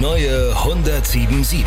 neue 107.7.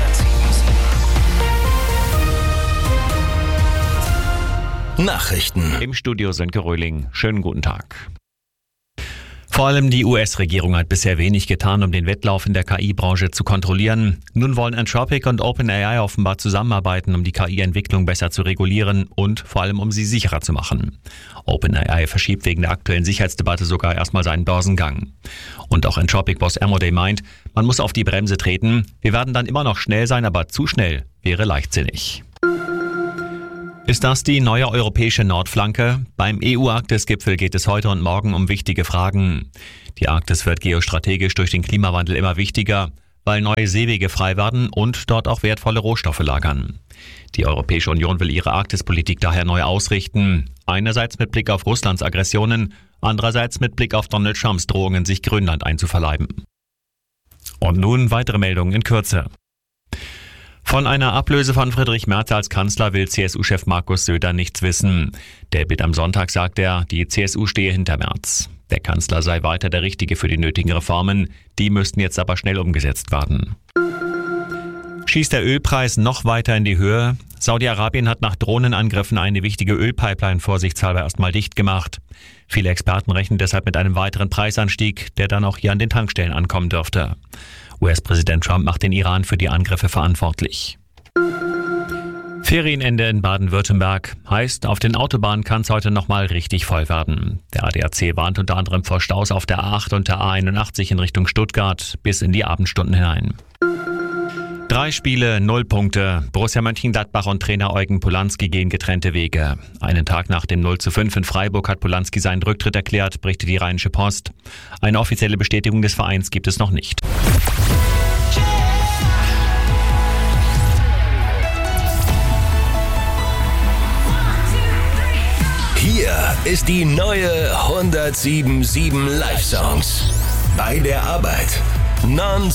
Nachrichten. Im Studio Sönke Röhling. Schönen guten Tag. Vor allem die US-Regierung hat bisher wenig getan, um den Wettlauf in der KI-Branche zu kontrollieren. Nun wollen Anthropic und OpenAI offenbar zusammenarbeiten, um die KI-Entwicklung besser zu regulieren und vor allem um sie sicherer zu machen. OpenAI verschiebt wegen der aktuellen Sicherheitsdebatte sogar erstmal seinen Börsengang. Und auch Anthropic-Boss Amodei meint, man muss auf die Bremse treten. Wir werden dann immer noch schnell sein, aber zu schnell wäre leichtsinnig. Ist das die neue europäische Nordflanke? Beim EU-Arktis-Gipfel geht es heute und morgen um wichtige Fragen. Die Arktis wird geostrategisch durch den Klimawandel immer wichtiger, weil neue Seewege frei werden und dort auch wertvolle Rohstoffe lagern. Die Europäische Union will ihre Arktispolitik daher neu ausrichten. Einerseits mit Blick auf Russlands Aggressionen, andererseits mit Blick auf Donald Trumps Drohungen, sich Grönland einzuverleiben. Und nun weitere Meldungen in Kürze. Von einer Ablöse von Friedrich Merz als Kanzler will CSU-Chef Markus Söder nichts wissen. Der Bild am Sonntag sagt er, die CSU stehe hinter Merz. Der Kanzler sei weiter der Richtige für die nötigen Reformen. Die müssten jetzt aber schnell umgesetzt werden. Schießt der Ölpreis noch weiter in die Höhe? Saudi-Arabien hat nach Drohnenangriffen eine wichtige Ölpipeline vorsichtshalber erstmal dicht gemacht. Viele Experten rechnen deshalb mit einem weiteren Preisanstieg, der dann auch hier an den Tankstellen ankommen dürfte. US-Präsident Trump macht den Iran für die Angriffe verantwortlich. Ferienende in Baden-Württemberg. Heißt, auf den Autobahnen kann es heute nochmal richtig voll werden. Der ADAC warnt unter anderem vor Staus auf der A8 und der A81 in Richtung Stuttgart bis in die Abendstunden hinein. 3 Spiele, 0 Punkte. Borussia Mönchengladbach und Trainer Eugen Polanski gehen getrennte Wege. Einen Tag nach dem 0:5 in Freiburg hat Polanski seinen Rücktritt erklärt, berichtet die Rheinische Post. Eine offizielle Bestätigung des Vereins gibt es noch nicht. Hier ist die neue 107.7 Live-Songs. Bei der Arbeit. Non